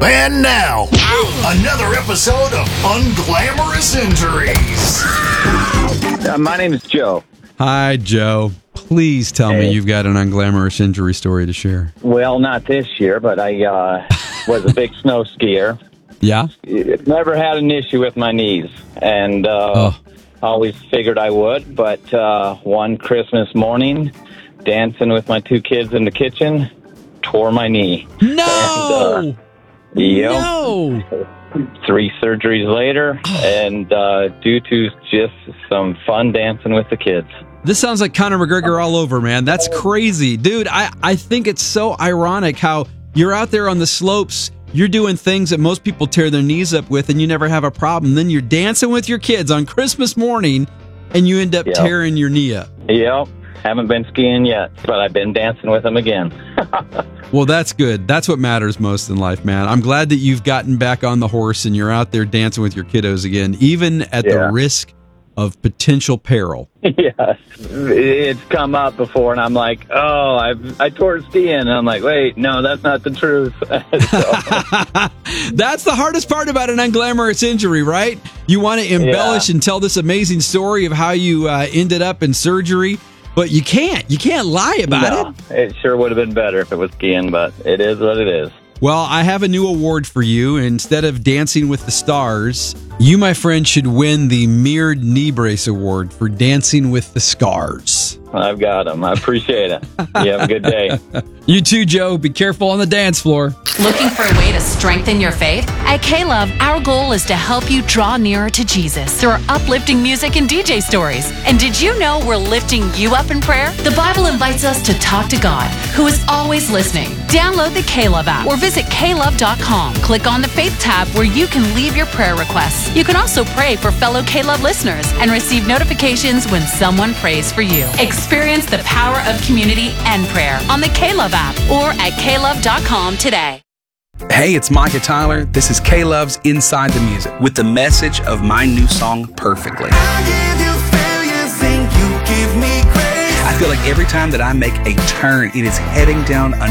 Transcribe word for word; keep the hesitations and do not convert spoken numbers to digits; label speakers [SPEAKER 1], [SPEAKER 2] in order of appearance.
[SPEAKER 1] And now, another episode of Unglamorous Injuries.
[SPEAKER 2] Uh, my name is Joe.
[SPEAKER 3] Hi, Joe. Please tell
[SPEAKER 2] Hey.
[SPEAKER 3] me you've got an unglamorous injury story to share.
[SPEAKER 2] Well, not this year, but I uh, was a big snow skier.
[SPEAKER 3] Yeah?
[SPEAKER 2] Never had an issue with my knees, and uh,
[SPEAKER 3] Oh.
[SPEAKER 2] always figured I would. But uh, one Christmas morning, dancing with my two kids in the kitchen, tore my knee.
[SPEAKER 3] No!
[SPEAKER 2] And, uh, Yep.
[SPEAKER 3] No!
[SPEAKER 2] Three surgeries later, and uh, due to just some fun dancing with the kids.
[SPEAKER 3] This sounds like Conor McGregor all over, man. That's crazy. Dude, I, I think it's so ironic how you're out there on the slopes, you're doing things that most people tear their knees up with, and you never have a problem. Then you're dancing with your kids on Christmas morning, and you end up
[SPEAKER 2] Yep.
[SPEAKER 3] tearing your knee up.
[SPEAKER 2] Yep. Haven't been skiing yet, but I've been dancing with them again.
[SPEAKER 3] Well, that's good. That's what matters most in life, man. I'm glad that you've gotten back on the horse and you're out there dancing with your kiddos again, even at
[SPEAKER 2] Yeah.
[SPEAKER 3] the risk of potential peril.
[SPEAKER 2] Yes, it's come up before, and I'm like, oh, I've, I tore skiing, and I'm like, wait, no, that's not the truth. So,
[SPEAKER 3] That's the hardest part about an unglamorous injury, right? You want to embellish
[SPEAKER 2] Yeah.
[SPEAKER 3] and tell this amazing story of how you uh, ended up in surgery, but you can't. You can't lie about
[SPEAKER 2] no,
[SPEAKER 3] it.
[SPEAKER 2] it sure would have been better if it was skiing, but it is what it is.
[SPEAKER 3] Well, I have a new award for you. Instead of Dancing with the Stars, you, my friend, should win the Mirrored Knee Brace Award for Dancing with the Scars.
[SPEAKER 2] I've got them. I appreciate it. You have a good day.
[SPEAKER 3] You too, Joe. Be careful on the dance floor.
[SPEAKER 4] Looking for a way to strengthen your faith? At K-Love, our goal is to help you draw nearer to Jesus through our uplifting music and D J stories. And did you know we're lifting you up in prayer? The Bible invites us to talk to God, who is always listening. Download the K-Love app or visit K love dot com. Click on the Faith tab where you can leave your prayer requests. You can also pray for fellow K-Love listeners and receive notifications when someone prays for you. Experience the power of community and prayer on the K-Love app or at K love dot com today.
[SPEAKER 5] Hey, it's Micah Tyler. This is K-Love's Inside the Music with the message of my new song, Perfectly. I feel like every time that I make a turn, it is heading down a